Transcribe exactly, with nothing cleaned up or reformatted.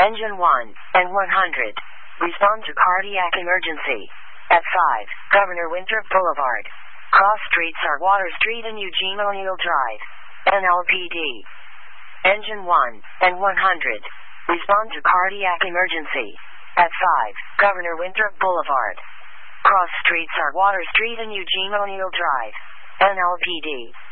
Engine one and one hundred. Respond to cardiac emergency. At five, Governor Winthrop Boulevard. Cross streets are Water Street and Eugene O'Neill Drive. N L P D. Engine one and one hundred. Respond to cardiac emergency. At five, Governor Winthrop Boulevard. Cross streets are Water Street and Eugene O'Neill Drive. N L P D.